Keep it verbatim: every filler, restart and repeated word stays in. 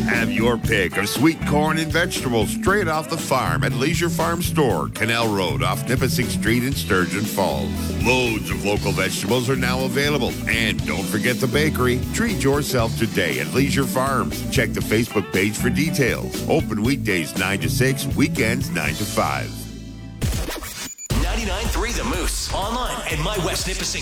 Have your pick of sweet corn and vegetables straight off the farm at Leisure Farm Store, Canal Road off Nipissing Street in Sturgeon Falls. Loads of local vegetables are now available. And don't forget the bakery. Treat yourself today at Leisure Farms. Check the Facebook page for details. Open weekdays nine to six, weekends nine to five. ninety-nine point three The Moose. Online at my west nipissing